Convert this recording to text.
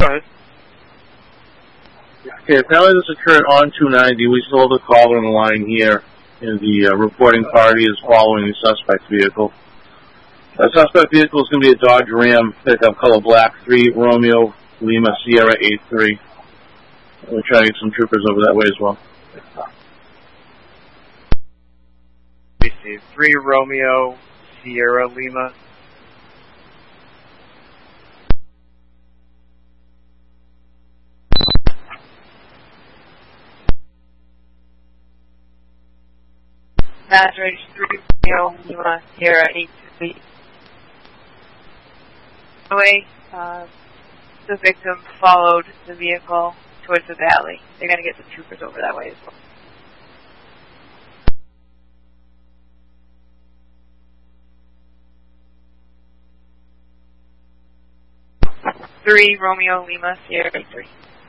ahead. Okay, apparently this occurred on 290. We still have the caller on the line here, and the reporting party is following the suspect vehicle. The suspect vehicle is going to be a Dodge Ram pickup color black, 3 Romeo Lima Sierra 83. We're trying to get some troopers over that way as well. We see 3 Romeo Sierra Lima. Passage 3 Romeo Lima Sierra 83. Anyway, the victim followed the vehicle towards the valley. They're going to get some troopers over that way as well. 3 Romeo Lima Sierra 83.